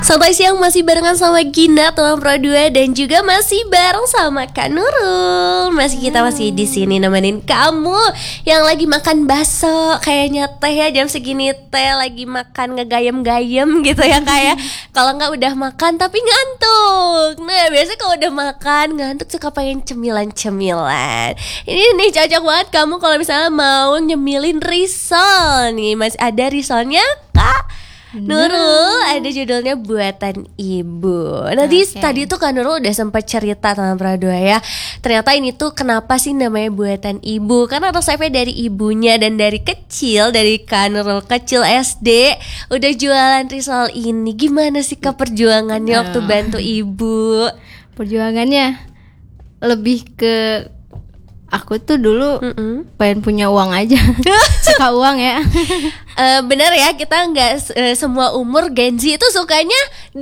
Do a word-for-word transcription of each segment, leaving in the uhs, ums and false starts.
Selamat siang, masih barengan sama Gina, teman Pro dua, dan juga masih bareng sama Kak Nurul. Masih kita masih di sini nemenin kamu yang lagi makan bakso, kayaknya teh ya jam segini teh lagi makan ngegayem-gayem gitu ya kayak. Kalau nggak udah makan tapi ngantuk. Nah biasanya kalau udah makan ngantuk suka pengen cemilan-cemilan. Ini nih cocok banget kamu kalau misalnya mau nyemilin risol nih. Masih ada risolnya Kak Nurul, ada judulnya Buatan Ibu. Nanti okay. Tadi tuh Kak Nurul udah sempat cerita sama Pradua ya. Ternyata ini tuh kenapa sih namanya Buatan Ibu? Karena resepnya dari ibunya dan dari kecil, dari Kak Nurul kecil S D udah jualan risol ini. Gimana sih Kak perjuangannya waktu bantu ibu? Perjuangannya lebih ke aku tuh dulu Mm-mm. pengen punya uang aja. Suka uang ya. uh, Bener ya, kita gak uh, semua umur Gen Z itu sukanya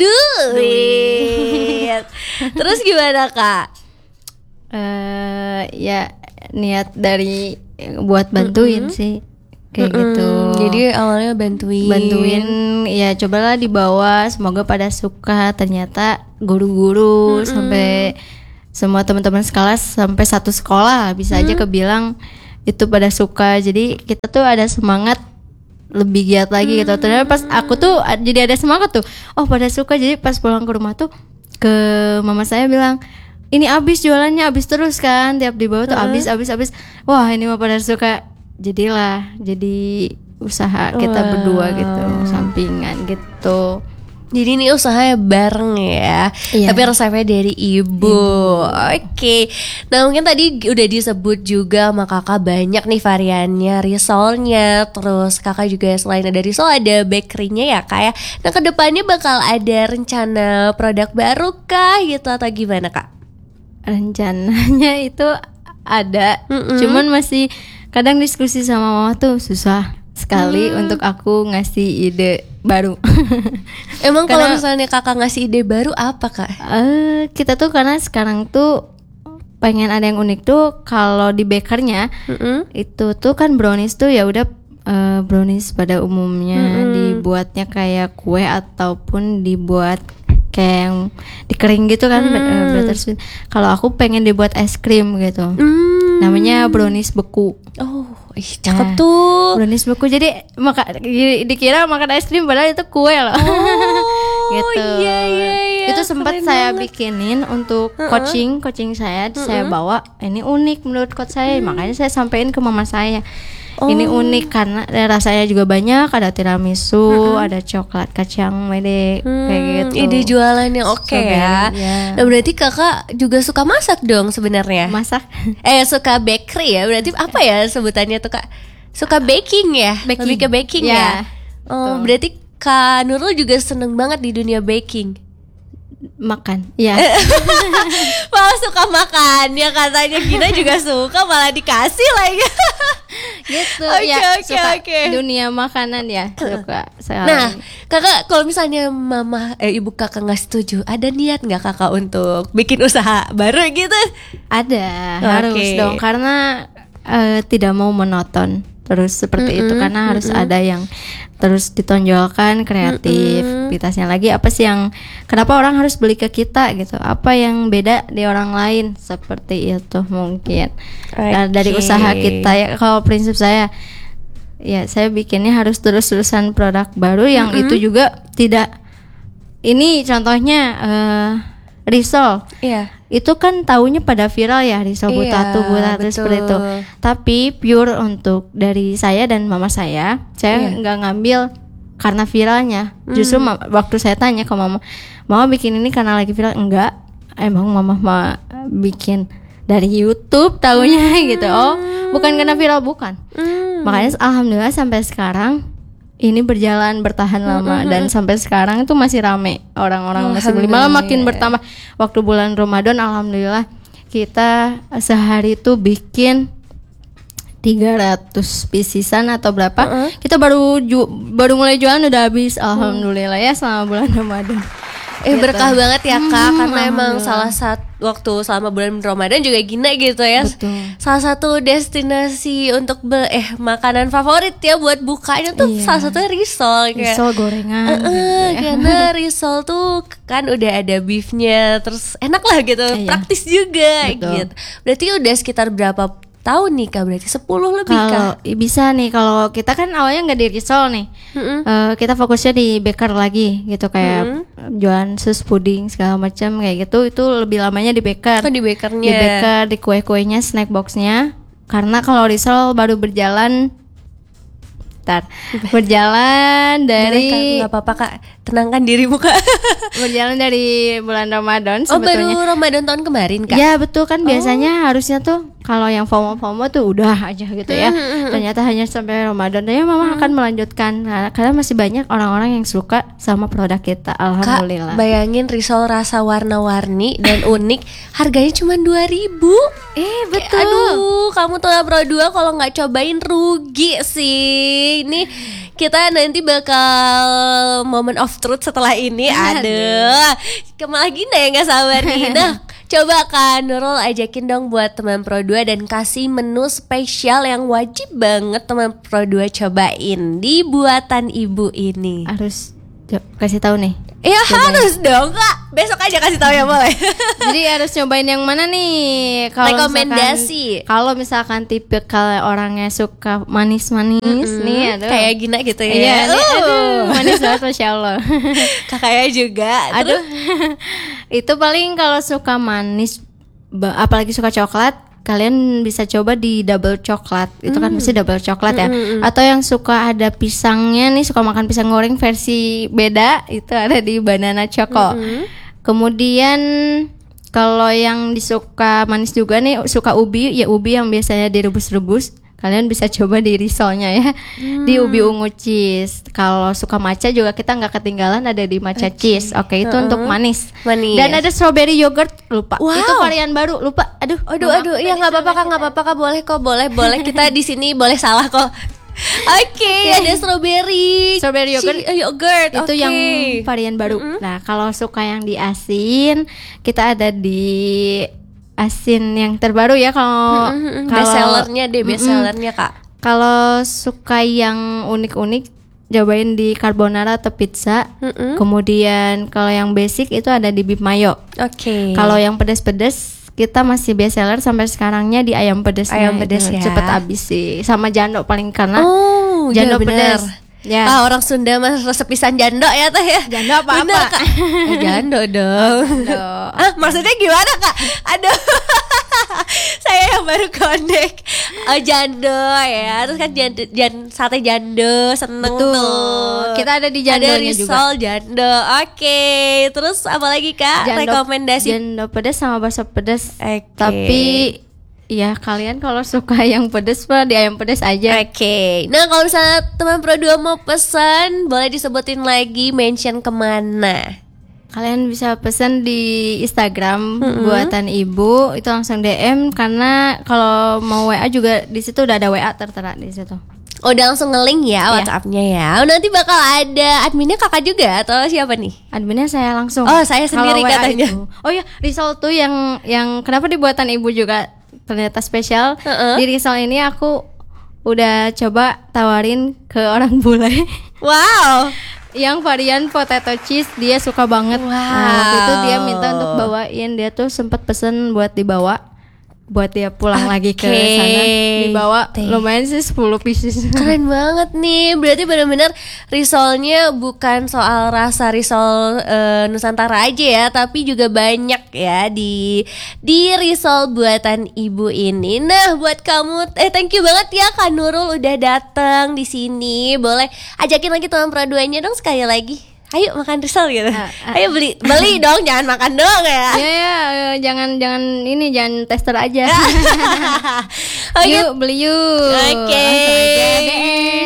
duit. Terus gimana Kak? Uh, ya niat dari buat bantuin Mm-mm. sih kayak Mm-mm. gitu. Jadi awalnya bantuin Bantuin ya, cobalah dibawa, semoga pada suka. Ternyata guru-guru Mm-mm. sampai semua teman-teman sekelas sampai satu sekolah bisa hmm. aja kebilang itu pada suka. Jadi kita tuh ada semangat lebih giat lagi hmm. gitu. Ternyata pas aku tuh jadi ada semangat tuh. Oh pada suka. Jadi pas pulang ke rumah tuh ke mama saya bilang, ini abis jualannya, abis terus kan. Tiap dibawa tuh abis, abis, abis. Wah ini mah pada suka. Jadilah jadi usaha kita wow. berdua gitu, sampingan gitu. Jadi ini usahanya bareng ya, iya. Tapi resepnya dari ibu. Oke, okay. Nah mungkin tadi udah disebut juga sama kakak banyak nih variannya, risolnya. Terus kakak juga selain ada risol ada bakerynya ya kak ya. Nah kedepannya bakal ada rencana produk baru kah gitu atau gimana kak? Rencananya itu ada, Mm-mm. cuman masih kadang diskusi sama mama tuh susah sekali hmm. untuk aku ngasih ide baru. Emang kalau misalnya kakak ngasih ide baru apa kak? Uh, kita tuh karena sekarang tuh pengen ada yang unik tuh kalau di bakernya mm-hmm. itu tuh kan brownies tuh ya udah uh, brownies pada umumnya mm-hmm. dibuatnya kayak kue ataupun dibuat kayak yang dikering gitu kan mm. uh, buttersweet. Kalau aku pengen dibuat es krim gitu. Mm. Namanya brownies beku. Oh. Ih, cakep nah, tuh. Brownies beku. Jadi maka, dikira makan es krim padahal itu kue loh. Oh, gitu. Iya, iya, iya. Itu sempat saya banget. bikinin untuk uh-uh. coaching, coaching saya, uh-uh. saya bawa. Ini unik menurut coach saya, hmm. makanya saya sampein ke mama saya. Oh. Ini unik karena rasanya juga banyak, ada tiramisu, uh-uh. ada coklat kacang mede hmm, kayak gitu. Ide jualannya oke okay ya. ya. Nah berarti kakak juga suka masak dong sebenarnya. Masak? Eh suka bakery ya. Berarti apa ya sebutannya tuh kak? Suka baking ya? Baking. Lebih ke baking ya. ya? Oh tuh. Berarti Kak Nurul juga seneng banget di dunia baking. Makan, ya. Malah suka makan ya katanya. Kita juga suka malah dikasih lagi. Gitu okay, ya okay, suka okay. dunia makanan ya suka sekali. Nah kakak kalau misalnya mama eh, ibu kakak nggak setuju, ada niat nggak kakak untuk bikin usaha baru gitu? Ada, okay. harus dong karena uh, tidak mau monoton terus seperti mm-mm, itu karena harus mm-mm. ada yang terus ditonjolkan kreativitasnya lagi. Apa sih yang kenapa orang harus beli ke kita gitu, apa yang beda di orang lain, seperti itu mungkin. Okay. Nah, dari usaha kita ya, kalau prinsip saya ya saya bikinnya harus terus-terusan produk baru yang mm-hmm. itu juga tidak, ini contohnya uh, risol yeah. itu kan taunya pada viral ya, risol yeah, butatu butatu seperti itu, tapi pure untuk dari saya dan mama saya saya yeah. nggak ngambil karena viralnya. mm. Justru ma- waktu saya tanya ke mama, mama bikin ini karena lagi viral? Enggak, emang mama ma- bikin dari YouTube taunya mm. gitu. Oh bukan karena viral, bukan. mm. Makanya alhamdulillah sampai sekarang ini berjalan bertahan lama mm-hmm. dan sampai sekarang itu masih rame, orang-orang masih beli, malah makin bertambah. Waktu bulan Ramadan alhamdulillah kita sehari itu bikin tiga ratus pieces-an atau berapa. Uh-uh. Kita baru ju- baru mulai jualan udah habis alhamdulillah ya selama bulan Ramadan. Eh gitu. Berkah banget ya Kak, hmm, karena emang salah satu waktu selama bulan Ramadan juga Gina gitu ya. Betul. Salah satu destinasi untuk be- eh makanan favorit ya buat bukanya tuh Iya. salah satunya risol kayak. Risol gorengan. Eh, gitu ya. karena risol tuh kan udah ada beefnya, terus enak lah gitu, Iya. praktis juga Betul. gitu. Berarti udah sekitar berapa tahun nih Kak? Berarti sepuluh lebih Kalau Kak? i- bisa nih, kalau kita kan awalnya nggak di risol nih. Mm-mm. Eh, kita fokusnya di baker lagi gitu, kayak Mm-mm. jualan sus, puding segala macam kayak gitu. Itu lebih lamanya di baker. Oh, di bakernya. Di baker, di kue-kuenya, snack boxnya. Karena kalau risol baru berjalan, Bentar, berjalan dari Boleh, Kak, nggak apa-apa Kak, tenangkan dirimu Kak. berjalan dari bulan Ramadan Oh, baru sebetulnya. Ramadan tahun kemarin Kak? Ya betul kan, biasanya harusnya tuh kalau yang FOMO-FOMO tuh udah aja gitu ya. Ternyata hanya sampai Ramadan. Dan ya mama akan melanjutkan, nah, karena masih banyak orang-orang yang suka sama produk kita. Kak, Alhamdulillah. bayangin risol rasa warna-warni dan unik, harganya cuma dua ribu. Eh Betul. Aduh, kamu tuh Pro dua kalau nggak cobain rugi sih. Ini kita nanti bakal moment of truth setelah ini. Aduh, kemana gini ya nggak sabar nih. Nah, coba Kak Nurul ajakin dong buat teman Pro dua dan kasih menu spesial yang wajib banget teman Pro dua cobain di buatan ibu ini. Harus co- kasih tahu nih. Ya harus dong Kak. Besok aja kasih tahu ya boleh. Jadi harus nyobain yang mana nih? Kalau Rekomendasi. misalkan- Kalau misalkan tipe kalau orangnya suka manis-manis nih, aduh. Kayak Gina gitu ya. Iya, nih, Uh. aduh, manis banget masya Allah. Kakaknya juga. Aduh, itu paling kalau suka manis, ba- apalagi suka coklat, kalian bisa coba di double coklat. Itu kan mesti double coklat ya. Atau yang suka ada pisangnya nih, suka makan pisang goreng versi beda, itu ada di banana choco. Kemudian kalau yang disuka manis juga nih, suka ubi, ya ubi yang biasanya direbus-rebus. Kalian bisa coba di risolnya ya, di ubi ungu cheese. Kalau suka matcha juga kita nggak ketinggalan, ada di matcha cheese. Oke, itu untuk manis. Manis. Dan ada strawberry yogurt, lupa. Wow. Itu varian baru, lupa. Aduh, Aduh, aduh, iya nggak apa-apa Kak, nggak apa-apa Kak, boleh kok, boleh, boleh. Kita di sini boleh salah kok. Oke, ada strawberry. Strawberry yogurt. Chi- eh, yogurt. Itu oke. yang varian baru. Nah, kalau suka yang di asin, kita ada di asin yang terbaru ya. Kalau Mm-mm, kalau- best sellernya deh, best Mm-mm. sellernya Kak. Kalau suka yang unik-unik, cobain di carbonara atau pizza. Mm-mm. Kemudian kalau yang basic itu ada di beef mayo. Oke. Kalau yang pedas-pedas, kita masih best seller sampai sekarangnya di ayam pedasnya. Ayam pedas Itu ya. cepet habis sih. Sama jando paling, karena Oh, jando iya bener. pedas. Ya. Ah, orang Sunda mah resep pisan jando ya teh ya. Jando apa-apa. Bener, Kak. Eh, jando dong. Jando. Ah, maksudnya gimana Kak? Aduh. Saya yang baru connect. Oh, jando ya. Terus kan jando, jan, sate jando seneng Betul. tuh. Kita ada di Ada jandonya risol jando. Oke. Terus apa lagi Kak? Jando- Rekomendasi. jando pedas sama bakso pedas. Oke. Tapi ya kalian kalau suka yang pedas mah di ayam pedas aja. Oke, nah kalau misalnya teman Pro dua mau pesan, boleh disebutin lagi mention kemana? Kalian bisa pesan di Instagram buatan ibu, itu langsung D M, karena kalau mau W A juga di situ udah ada W A tertera di situ. Oh, udah langsung nge-link ya WhatsApp-nya ya. Oh, nanti bakal ada adminnya kakak juga atau siapa nih? Adminnya saya langsung. Oh, saya sendiri Kalau W A katanya. itu. Oh ya, risol tuh yang yang kenapa di buatan ibu juga ternyata spesial. Heeh. Di risol ini aku udah coba tawarin ke orang bule. Wow. Yang varian potato cheese dia suka banget. Wow. Nah, waktu itu dia minta untuk bawain, dia tuh sempat pesen buat dibawa, buat dia pulang lagi ke Oke. sana. Dibawa Teh. lumayan sih sepuluh pieces. Keren banget nih. Berarti benar-benar risolnya bukan soal rasa risol eh, Nusantara aja ya, tapi juga banyak ya di di risol buatan ibu ini. Nah, buat kamu eh thank you banget ya Kak Nurul udah datang di sini. Boleh ajakin lagi teman Praduanya dong sekali lagi. Ayo makan risol gitu. Ah, ah. Ayo beli beli dong, jangan makan doang ya. Ya ya, eh, jangan jangan ini jangan tester aja. Oke. Yuk beli yuk. Oke. Langsung aja deh.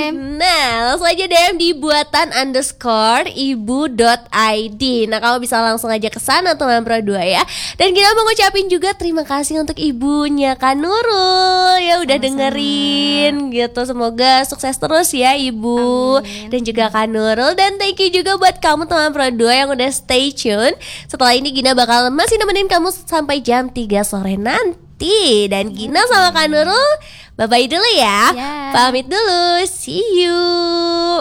M. Nah, langsung aja D M di buatan underscore ibu dot I D. Nah, kamu bisa langsung aja ke sana teman Pro dua ya. Dan kita mau ngucapin juga terima kasih untuk ibunya Kak Nurul ya udah Sama-sama. dengerin gitu. Semoga sukses terus ya Ibu. Amin. Dan juga Kak Nurul. Dan thank you juga buat kamu teman Pro dua yang udah stay tune. Setelah ini Gina bakal masih nemenin kamu sampai jam tiga sore nanti. Dan Gina sama Kak Nurul bye-bye dulu ya. Ya. Pamit dulu. See you.